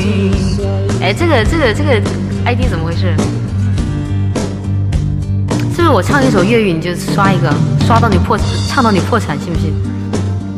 哎，这个 ID 怎么回事？是不是我唱一首粤语你就刷一个，刷到你唱到你破产，信不信？